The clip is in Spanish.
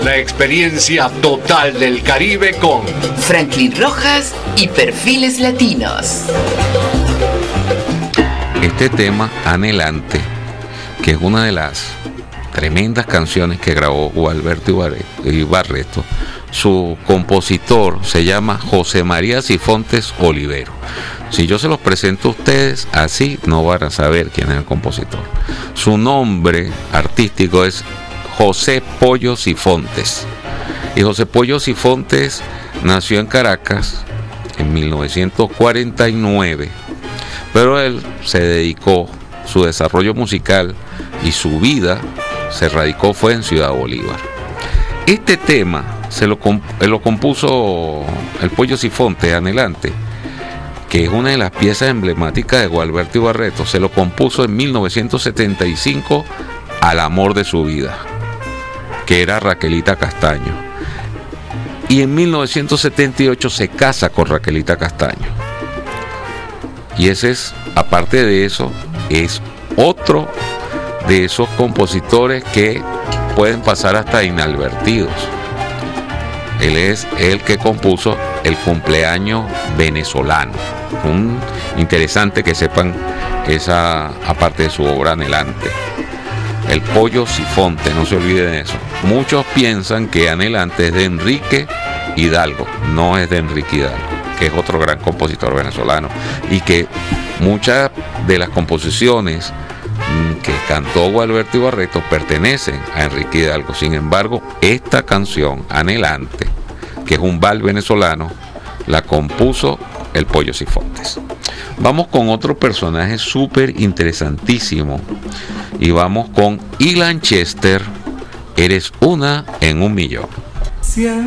La experiencia total del Caribe con Franklin Rojas y Perfiles Latinos. Este tema, Anhelante, que es una de las tremendas canciones que grabó Gualberto Ibarreto, su compositor se llama José María Sifontes Olivero. Si yo se los presento a ustedes así, no van a saber quién es el compositor. Su nombre artístico es José Pollo Sifontes. Y José Pollo Sifontes nació en Caracas en 1949, pero él se dedicó, su desarrollo musical y su vida se radicó fue en Ciudad Bolívar. Este tema lo compuso el Pollo Sifontes, Anhelante, que es una de las piezas emblemáticas de Gualberto Ibarreto. Se lo compuso en 1975 al amor de su vida, que era Raquelita Castaño, y en 1978 se casa con Raquelita Castaño. Y ese es, aparte de eso, es otro de esos compositores que pueden pasar hasta inadvertidos. Él es el que compuso El cumpleaños venezolano. Interesante que sepan esa, aparte de su obra Anhelante. El Pollo Sifontes, no se olviden de eso. Muchos piensan que Anhelante es de Enrique Hidalgo. No es de Enrique Hidalgo, que es otro gran compositor venezolano, y que muchas de las composiciones que cantó Gualberto Ibarreto pertenecen a Enrique Hidalgo. Sin embargo, esta canción, Anhelante, que es un vals venezolano, la compuso el Pollo Sifontes. Vamos con otro personaje súper interesantísimo, y vamos con Ilan Chester, Eres una en un millón.